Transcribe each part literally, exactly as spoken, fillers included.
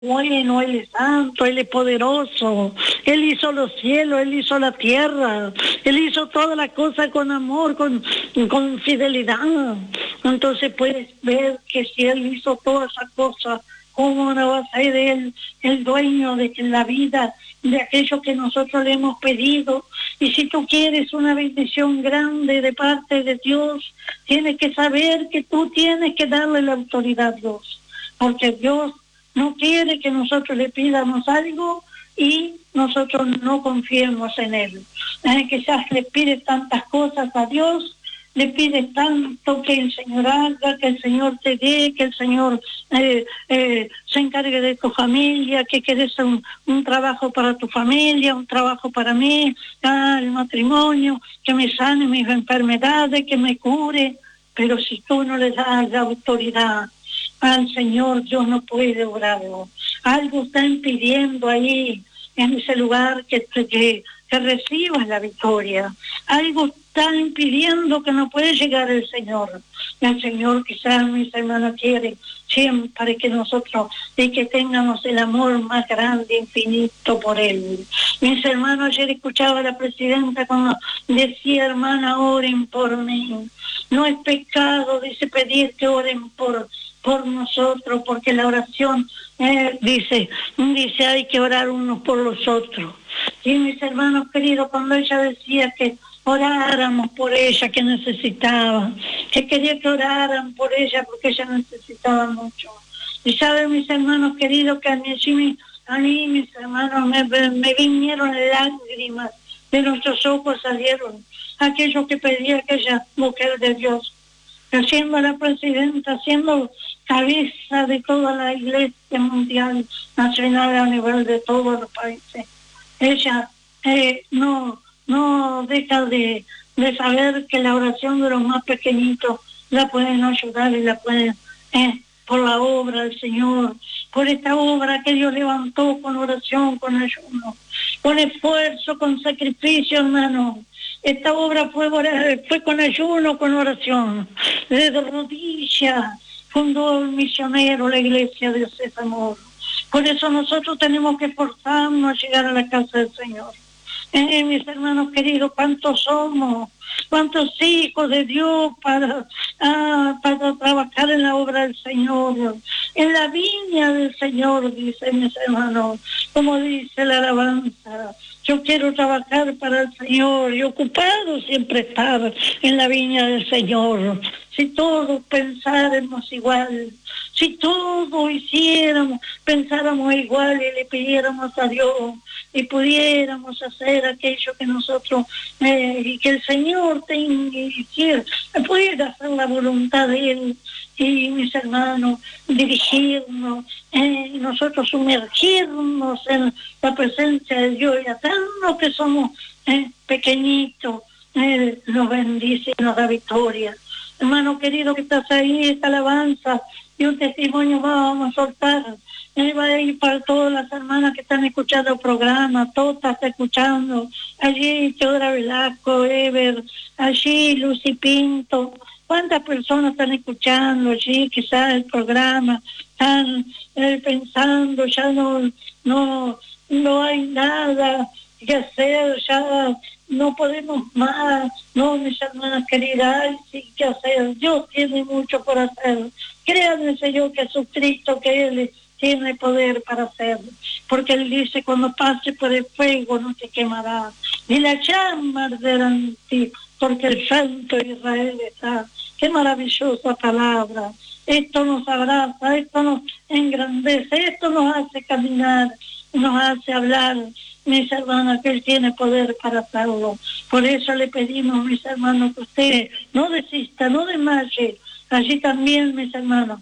bueno, Él es santo, Él es poderoso, Él hizo los cielos, Él hizo la tierra, Él hizo todas las cosas con amor, con, con fidelidad. Entonces puedes ver que si Él hizo todas esas cosas, ¿cómo no va a ser Él el dueño de la vida, de aquello que nosotros le hemos pedido? Y si tú quieres una bendición grande de parte de Dios, tienes que saber que tú tienes que darle la autoridad a Dios, porque Dios no quiere que nosotros le pidamos algo y nosotros no confiemos en Él. Eh, quizás le pides tantas cosas a Dios, le pides tanto que el Señor haga, que el Señor te dé, que el Señor eh, eh, se encargue de tu familia, que quieres un, un trabajo para tu familia, un trabajo para mí, ah, el matrimonio, que me sane mis enfermedades, que me cure. Pero si tú no le das la autoridad al Señor, Dios no puede orarlo. Algo está impidiendo ahí, en ese lugar, que, que, que recibas la victoria. Algo está impidiendo que no puede llegar el Señor. El Señor quizás, mis hermanos, quiere siempre que nosotros y que tengamos el amor más grande, infinito por Él. Mis hermanos, ayer escuchaba a la presidenta cuando decía, hermana, oren por mí. No es pecado, dice, pedir que oren por por nosotros, porque la oración eh, dice, dice hay que orar unos por los otros. Y mis hermanos queridos, cuando ella decía que oráramos por ella, que necesitaba, que quería que oraran por ella porque ella necesitaba mucho. Y saben, mis hermanos queridos, que a mí, a mí mis hermanos, me, me vinieron lágrimas, de nuestros ojos salieron aquello que pedía aquella mujer de Dios, siendo la presidenta, siendo cabeza de toda la iglesia mundial, nacional, a nivel de todos los países. Ella eh, no, no deja de, de saber que la oración de los más pequeñitos la pueden ayudar y la pueden, eh, por la obra del Señor, por esta obra que Dios levantó con oración, con ayuno, con esfuerzo, con sacrificio, hermano. Esta obra fue, fue con ayuno, con oración, de rodillas, fundó el misionero la iglesia de César Moro. Por eso nosotros tenemos que esforzarnos a llegar a la casa del Señor. Eh, mis hermanos queridos, ¿cuántos somos? ¿Cuántos hijos de Dios para, ah, para trabajar en la obra del Señor? En la viña del Señor, dicen mis hermanos, como dice la alabanza. Yo quiero trabajar para el Señor y ocupado siempre estar en la viña del Señor. Si todos pensáramos igual, si todos hiciéramos, pensáramos igual y le pidiéramos a Dios y pudiéramos hacer aquello que nosotros, eh, y que el Señor te hiciera, pudiera hacer la voluntad de Él, y mis hermanos, dirigirnos, eh, y nosotros sumergirnos en la presencia de Dios y hacernos que somos eh, pequeñitos, eh, nos bendice y nos da victoria. Hermano querido que estás ahí, esta alabanza y un testimonio vamos a soltar. Él va a ir para todas las hermanas que están escuchando el programa, todas están escuchando. Allí Teodora Velasco, Ever, allí Lucy Pinto. ¿Cuántas personas están escuchando allí quizás el programa? Están eh, pensando, ya no, no, no hay nada que hacer, ya no podemos más. No, mis hermanas queridas, hay sí que hacer. Dios tiene mucho por hacer. Créanme, Señor Jesucristo, que Él tiene poder para hacerlo. Porque Él dice, cuando pase por el fuego no te quemará, ni la llama arderá en ti, porque el Santo Israel está. Qué maravillosa palabra. Esto nos abraza, esto nos engrandece, esto nos hace caminar, nos hace hablar, mis hermanos, que Él tiene poder para hacerlo. Por eso le pedimos, mis hermanos, que usted no desista, no desmaye. Allí también, mis hermanos,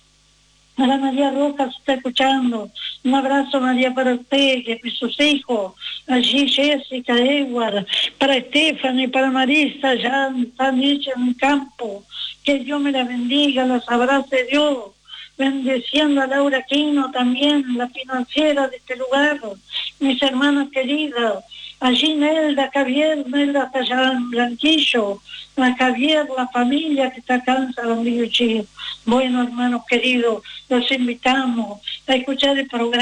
para María Roca se está escuchando. Un abrazo, María, para usted y sus hijos. Allí Jessica, Edward, para Stephanie, para Marisa, ya están hechas en el campo. Que Dios me la bendiga, las abrace Dios. Bendeciendo a Laura Quino también, la financiera de este lugar. Mis hermanas queridas, allí Nelda, Javier, Nelda está allá en Blanquillo, la Javier, la familia que está acá en San Luis Chile. Bueno, hermanos queridos, los invitamos a escuchar el programa.